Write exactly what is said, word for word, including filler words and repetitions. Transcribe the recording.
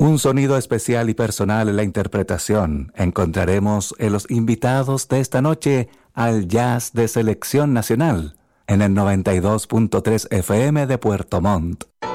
Un sonido especial y personal en la interpretación encontraremos en los invitados de esta noche al Jazz de Selección Nacional en el noventa y dos punto tres F M de Puerto Montt.